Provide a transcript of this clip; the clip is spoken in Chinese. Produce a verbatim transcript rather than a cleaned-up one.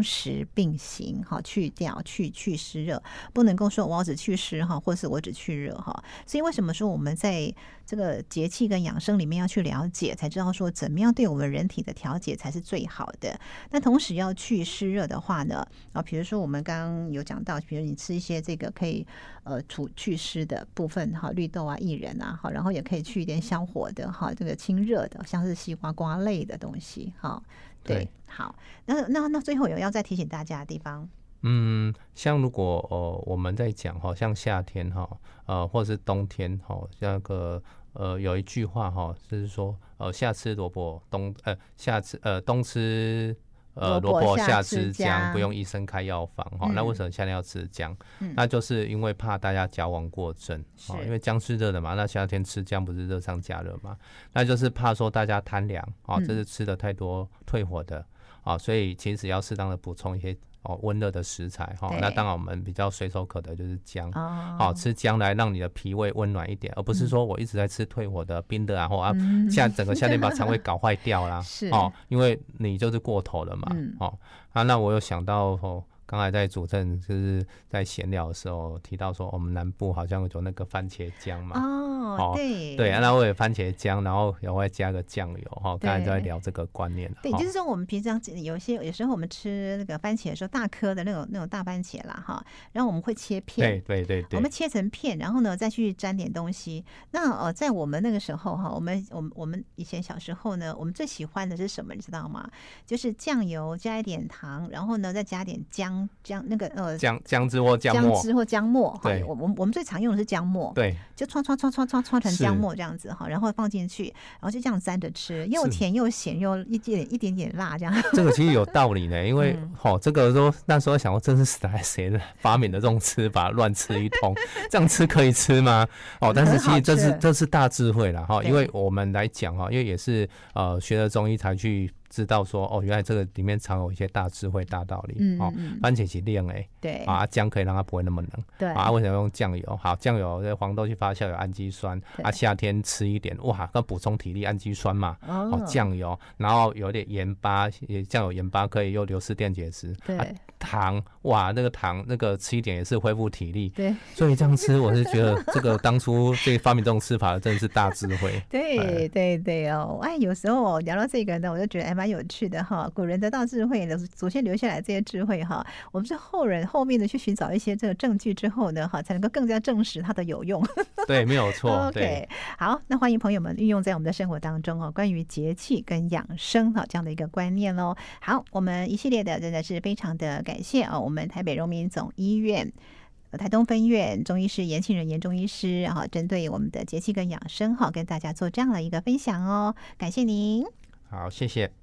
同时并行哈，去掉去去湿热，不能够说我只去湿哈，或是我只去热哈。所以为什么说我们在这个节气跟养生里面要去了解，才知道说怎么样对我们人体的调节才是最好的。那同时要去湿热的话呢，啊，比如说我们刚刚有讲到，比如你吃一些这个可以呃除去湿的部分哈，绿豆啊、薏仁啊，好，然后也可以去一点消火的哈，这个清热的，像是西瓜瓜类的东西哈。对，好，那那那最后有要再提醒大家的地方。 嗯，像如果呃我们在讲哈，像夏天哈，呃或者是冬天哈，那个呃有一句话哈，就是说呃夏吃萝卜冬呃夏吃呃冬吃呃萝卜夏吃姜，不用医生开药方哈、嗯。那为什么夏天要吃姜、嗯？那就是因为怕大家矫枉过正哦，因为姜是热的嘛，那夏天吃姜不是热上加热嘛？那就是怕说大家贪凉哦，这是吃的太多退火的啊、哦，所以其实要适当的补充一些。哦，温热的食材哈、哦，那当然我们比较随手可得就是姜，哦，哦吃姜来让你的脾胃温暖一点，而不是说我一直在吃退火的冰的啊，或啊，夏、嗯、整个夏天把肠胃搞坏掉啦，是哦，因为你就是过头了嘛，嗯、哦啊，那我有想到哦。刚才在主持人就是在闲聊的时候提到说，我们南部好像有那个番茄姜嘛， 哦，哦对对，然后我有番茄姜，然后也会加个酱油哈。刚才就在聊这个观念了。 对，就是说我们平常有些有时候我们吃那个番茄的时候，大颗的那种那种大番茄啦哈，然后我们会切片， 对对对对， 我们切成片，然后呢再去沾点东西。那呃，在我们那个时候哈，我们我们我们以前小时候呢，我们最喜欢的是什么，你知道吗？就是酱油加一点糖，然后呢再加点姜姜那个。呃， 姜姜汁或姜末， 姜汁或姜末， 对， 我们我们最常用的是姜末， 对， 就搓搓搓搓搓搓成姜末这样子哈，然后放进去，然后就这样沾着吃，又甜又咸又一点一点点辣这样。 这个其实有道理呢，因为哦、嗯，这个说那时候想说，真是死来谁发明的这种吃法，乱吃一通，这样吃可以吃吗？哦，但是其实这是这是大智慧啦哈，因为我们来讲哈，因为也是呃学了中医才去。知道说哦，原来这个里面藏有一些大智慧、大道理。嗯、哦，番茄是凉诶， 对啊，姜可以让它不会那么冷。 对啊，为什么用酱油？好，酱油这黄豆去发酵有氨基酸，啊，夏天吃一点哇，要补充体力，氨基酸嘛。哦，酱油，然后有点盐巴，也酱油盐巴可以又流失电解质。 对。 啊糖哇，那个糖那个吃一点也是恢复体力， 对， 所以这样吃我是觉得这个当初这发明这种吃法的真的是大智慧。 对对对哦，哎，有时候聊到这个呢，我就觉得还蛮有趣的哈。古人得到智慧，祖先留下来这些智慧哈，我们是后人后面的去寻找一些这个证据之后呢，哈，才能够更加证实它的有用。 对，没有错。 OK， 好，那欢迎朋友们运用在我们的生活当中哦，关于节气跟养生哈这样的一个观念喽。好，我们一系列的真的是非常的感谢啊，我们台北荣民总医院台东分院中医师严庆仁严中医师，然后针对我们的节气跟养生哈，跟大家做这样的一个分享哦，感谢您。 好，谢谢。